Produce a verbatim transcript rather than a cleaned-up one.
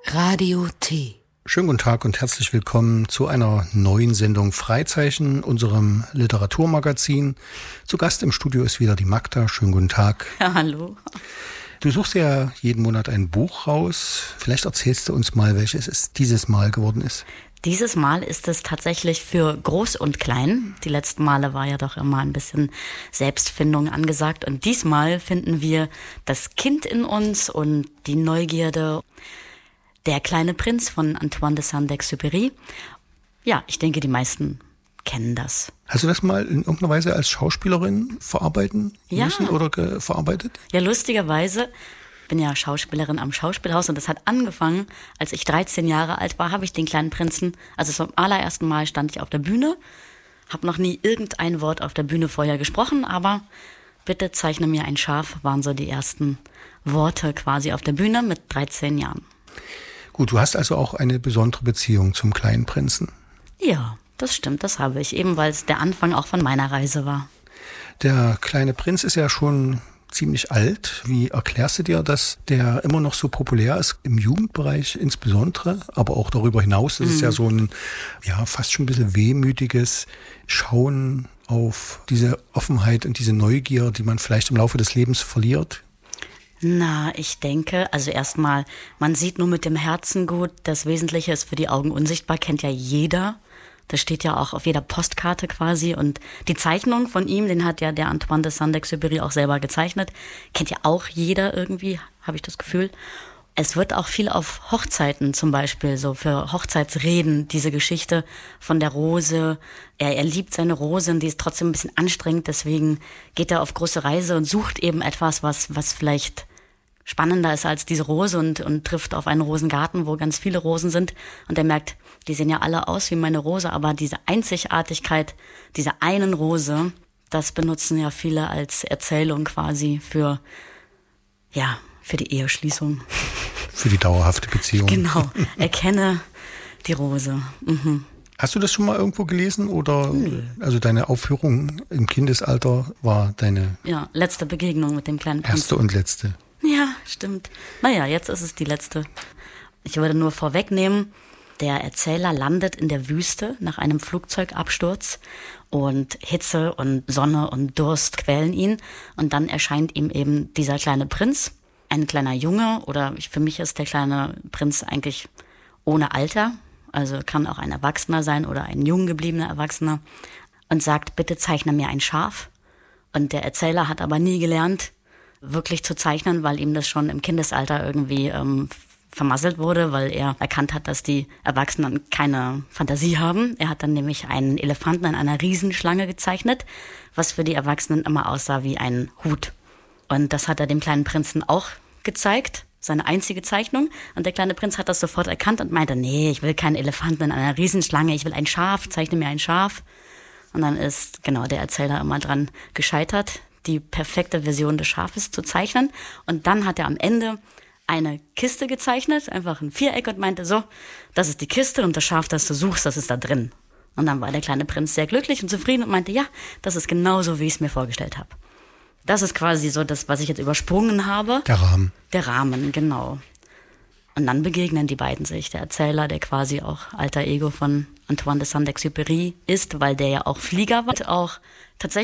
Radio T. Schönen guten Tag und herzlich willkommen zu einer neuen Sendung Freizeichen, unserem Literaturmagazin. Zu Gast im Studio ist wieder die Magda. Schönen guten Tag. Ja, hallo. Du suchst ja jeden Monat ein Buch raus. Vielleicht erzählst du uns mal, welches es dieses Mal geworden ist. Dieses Mal ist es tatsächlich für Groß und Klein. Die letzten Male war ja doch immer ein bisschen Selbstfindung angesagt. Und diesmal finden wir das Kind in uns und die Neugierde. Der kleine Prinz von Antoine de Saint-Exupéry. Ja, ich denke, die meisten kennen das. Hast du das mal in irgendeiner Weise als Schauspielerin verarbeiten Ja. müssen oder ge- verarbeitet? Ja, lustigerweise, ich bin ja Schauspielerin am Schauspielhaus und das hat angefangen, als ich dreizehn Jahre alt war, habe ich den kleinen Prinzen, also zum allerersten Mal stand ich auf der Bühne, habe noch nie irgendein Wort auf der Bühne vorher gesprochen, aber bitte zeichne mir ein Schaf, waren so die ersten Worte quasi auf der Bühne mit dreizehn Jahren. Gut, du hast also auch eine besondere Beziehung zum kleinen Prinzen. Ja, das stimmt, das habe ich, eben weil es der Anfang auch von meiner Reise war. Der kleine Prinz ist ja schon ziemlich alt. Wie erklärst du dir, dass der immer noch so populär ist, im Jugendbereich insbesondere, aber auch darüber hinaus? Das mhm. ist ja so ein, ja, fast schon ein bisschen wehmütiges Schauen auf diese Offenheit und diese Neugier, die man vielleicht im Laufe des Lebens verliert. Na, ich denke, also erstmal, man sieht nur mit dem Herzen gut, das Wesentliche ist für die Augen unsichtbar, kennt ja jeder. Das steht ja auch auf jeder Postkarte quasi und die Zeichnung von ihm, den hat ja der Antoine de Saint-Exupéry auch selber gezeichnet, kennt ja auch jeder irgendwie, habe ich das Gefühl. Es wird auch viel auf Hochzeiten zum Beispiel, so für Hochzeitsreden, diese Geschichte von der Rose. Er, er liebt seine Rose und die ist trotzdem ein bisschen anstrengend, deswegen geht er auf große Reise und sucht eben etwas, was, was vielleicht spannender ist als diese Rose und, und trifft auf einen Rosengarten, wo ganz viele Rosen sind. Und er merkt, die sehen ja alle aus wie meine Rose, aber diese Einzigartigkeit dieser einen Rose, das benutzen ja viele als Erzählung quasi für, ja, für die Eheschließung. Für die dauerhafte Beziehung. Genau, erkenne die Rose. Mhm. Hast du das schon mal irgendwo gelesen oder Nö. Also deine Aufführung im Kindesalter war deine Ja, letzte Begegnung mit dem kleinen Prinzen. erste und letzte? Ja, stimmt. Naja, jetzt ist es die letzte. Ich würde nur vorwegnehmen, der Erzähler landet in der Wüste nach einem Flugzeugabsturz und Hitze und Sonne und Durst quälen ihn. Und dann erscheint ihm eben dieser kleine Prinz, ein kleiner Junge, oder für mich ist der kleine Prinz eigentlich ohne Alter, also kann auch ein Erwachsener sein oder ein jung gebliebener Erwachsener, und sagt, bitte zeichne mir ein Schaf. Und der Erzähler hat aber nie gelernt, wirklich zu zeichnen, weil ihm das schon im Kindesalter irgendwie ähm, vermasselt wurde, weil er erkannt hat, dass die Erwachsenen keine Fantasie haben. Er hat dann nämlich einen Elefanten in einer Riesenschlange gezeichnet, was für die Erwachsenen immer aussah wie ein Hut. Und das hat er dem kleinen Prinzen auch gezeigt, seine einzige Zeichnung. Und der kleine Prinz hat das sofort erkannt und meinte, nee, ich will keinen Elefanten in einer Riesenschlange, ich will ein Schaf, zeichne mir ein Schaf. Und dann ist genau der Erzähler immer dran gescheitert, die perfekte Version des Schafes zu zeichnen. Und dann hat er am Ende eine Kiste gezeichnet, einfach ein Viereck, und meinte, so, das ist die Kiste und das Schaf, das du suchst, das ist da drin. Und dann war der kleine Prinz sehr glücklich und zufrieden und meinte, ja, das ist genauso, wie ich es mir vorgestellt habe. Das ist quasi so das, was ich jetzt übersprungen habe. Der Rahmen. Der Rahmen, genau. Und dann begegnen die beiden sich. Der Erzähler, der quasi auch alter Ego von Antoine de Saint-Exupéry ist, weil der ja auch Flieger war, auch tatsächlich